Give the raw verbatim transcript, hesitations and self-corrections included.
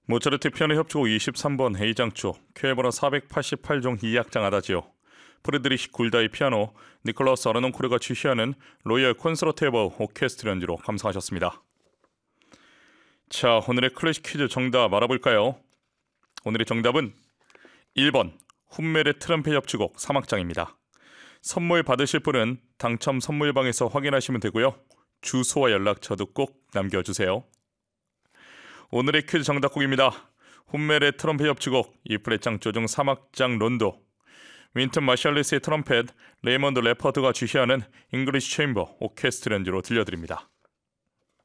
모차르트 피아노 협주곡 이십삼 번 A장조 쾌번호 사백팔십팔 종 이 악장 아다지오, 프리드리히 굴다의 피아노, 니콜라우스 아르논코르가 지휘하는 로이얼 콘서트 에버 오케스트라 연주로 감상하셨습니다. 자, 오늘의 클래식 퀴즈 정답 알아볼까요? 오늘의 정답은 일 번 훈멜의 트럼펫 협주곡 삼 악장입니다. 선물 받으실 분은 당첨 선물방에서 확인하시면 되고요. 주소와 연락처도 꼭 남겨주세요. 오늘의 퀴즈 정답곡입니다. 훈멜의 트럼펫 협주곡 이 플랫장조 중 삼 악장 론도, 윈튼 마샬리스의 트럼펫, 레이먼드 레퍼드가 지휘하는 잉글리시 체인버 오케스트라 연주로 들려드립니다.